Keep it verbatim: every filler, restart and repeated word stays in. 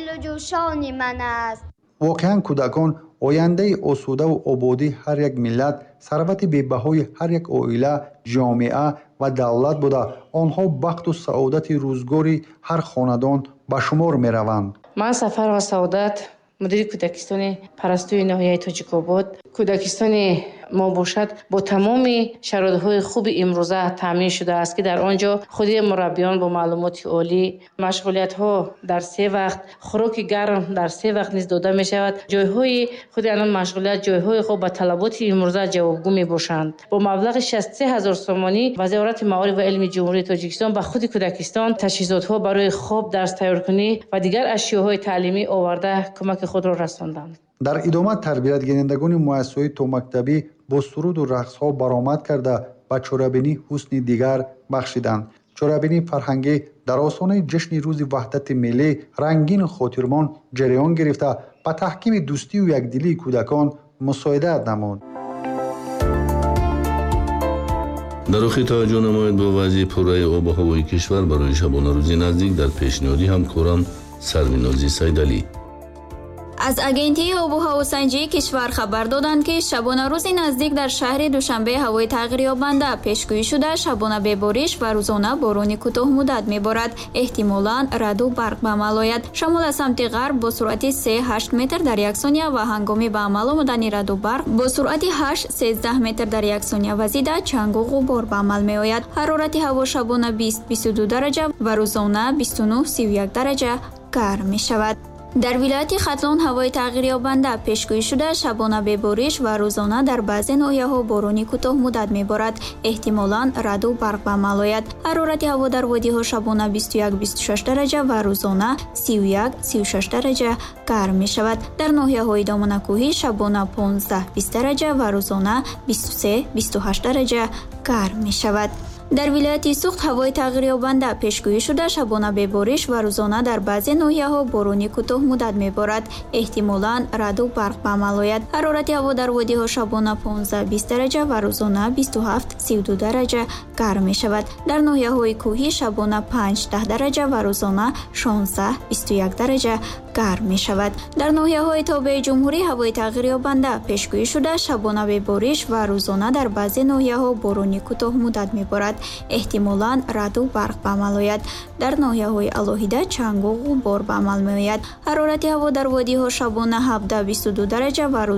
дилу ҷӯшони ман аст. воқеан кӯдакон ояндаи осудаву ободӣ ҳар як миллат, сарвати бебаҳои ҳар як оила, ҷомеа ва давлат буда, онҳо бахту саодати рӯзгори ҳар хонадон ба шумор мераванд. ман Сафар ва Саодат, мудири кӯдакистони парастӯи ноҳияи Тоҷикобод. кӯдакистони мо бошад бо тамоми шароитҳои хуби имрӯза таъмин шудааст, ки дар он ҷо худи мураббиён бо маълумоти олӣ, машғулиятҳо дар се вақт, хӯроки гарм дар се вақт низ дода мешавад. ҷойҳои худи анон машғулият, ҷойҳои хоб ба талаботи имрӯза ҷавобгӯ мебошанд. бо маблағи шасту се ҳазор сомонӣ Вазорати маориф ва илми ҷумҳурии Тоҷикистон ба худи кӯдакистон таҷҳизотҳо барои хоб, дарс тайёркунӣ ва дигар ашёҳои таълимӣ оварда кӯмаки худро расонданд. дар идома тарбиятгирандагони муассисаҳои томактабӣ бо суруду рақсҳо баромад карда ба чорабинӣ ҳусни дигар бахшиданд. чорабинии фарҳангӣ дар осонаи ҷашни рӯзи ваҳдати миллӣ рангину хотирмон ҷараён гирифта ба таҳкими дӯстию якдилии кӯдакон мусоидат намуд. дар охир таваҷҷӯҳ намоед ба вазъи пурраи обу ҳавои кишвар барои шабонарӯзи наздик дар пешниҳоди ҳамкорам Сарвинози Сайдалӣ. аз агентии обу ҳавосанҷии кишвар хабар доданд, ки шабонарӯзи наздик дар шаҳри Душанбе ҳавои тағйирёбанда пешгӯӣ шуда шабона бебориш ва рӯзона борони кӯтоҳмуддат меборад. эҳтимолан раъду барқ ба амал ояд. шамол аз самти ғарб бо суръати се ҳашт метр дар як сония ва ҳангоми ба амал омадани раъду барқ бо суръати ҳашт сездаҳ метр дар як сония вазида чангу ғубор ба амал меояд. ҳарорати ҳаво шабона бист бисту ду дараҷа ва рӯзона бисту нӯҳ сию як дараҷа гарм мешавад. дар вилояти Хатлон ҳавои тағйирёбанда пешгӯӣ шуда шабона бебориш ва рӯзона дар баъзе ноҳияҳо борони кӯтоҳмуддат меборад. эҳтимолан раъду барқ ба амал ояд. ҳарорати ҳаво дар водиҳо шабона бисту як бисту шаш дараҷа ва рӯзона сию як сию шаш дараҷа гарм мешавад. дар ноҳияҳои доманакӯҳӣ шабона понздаҳ бист дараҷа ва рӯзона бисту се бисту ҳашт дараҷа гарм мешавад. дар вилояти Суғд ҳавои тағйирёбанда пешгӯӣ шуда шабона бебориш ва рӯзона дар баъзе ноҳияҳо борони кӯтоҳмуддат меборад. эҳтимолан раъду барқ ба амал ояд. ҳарорати ҳаво дар водиҳо шабона понздаҳ бист дараҷа ва рӯзона бисту ҳафт сию ду дараҷа гарм мешавад. дар ноҳияҳои кӯҳӣ шабона панҷдах дараҷа ва рӯзона шонздаҳ бисту як дараҷа гарм мешавад. дар ноҳияҳои тобеи ҷумҳурӣ ҳавои тағйирёбанда пешгӯӣ шуда шабона бебориш ва рӯзона дар баъзе ноҳияҳо борони кӯтоҳмуддат меборад. эҳтимолан раъду барқ ба амал ояд. дар ноҳияҳои алоҳида чангу ғубор ба амал меояд. ҳарорати ҳаво дар водиҳо шабона ҳабдаҳ бисту ду дараҷа ва